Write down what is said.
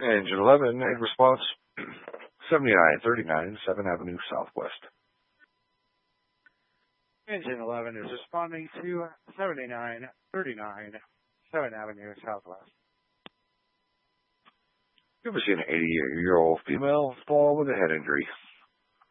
Engine 11 in response, 7939 7th Avenue Southwest. Engine 11 is responding to 7939 7th Avenue Southwest. You ever seen an 88-year-old female fall with a head injury?